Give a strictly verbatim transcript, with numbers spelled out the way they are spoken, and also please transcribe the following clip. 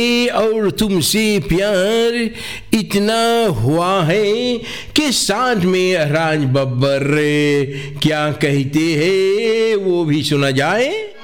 और तुमसे प्यार इतना हुआ है कि साथ में राज बब्बर क्या कहते हैं वो भी सुना जाए।